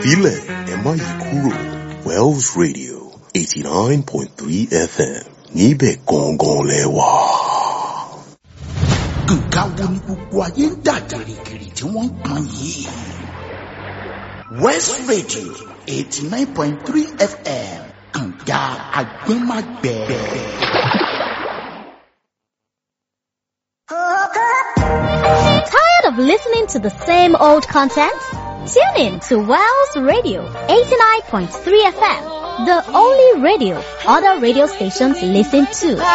Ẹ̀fílẹ̀ ẹ má yí kúrò. Wells Radio 89.3 FM níbẹ̀ gangan lẹ wà. Nǹkan wo ni gbogbo ayé ń dà gìrìgìrì tí wọ́n ń pọn yìí? West Radio 89.3 FM kànga àgbẹ̀màgbẹ̀. Tired of listening to the same old content? Tune in to Wells Radio 89.3 FM, the only radio other radio stations listen to.